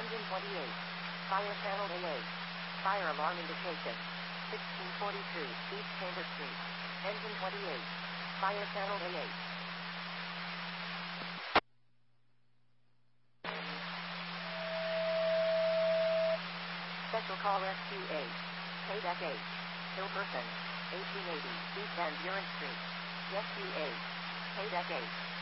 Engine 28. Fire channel AA. Fire alarm indication. 1642 East Chamber Street. Engine 28. Fire channel AA. Special call SQA. KDEC 8. Hill person. 1880 East End Urine Street. SQA. KDEC 8.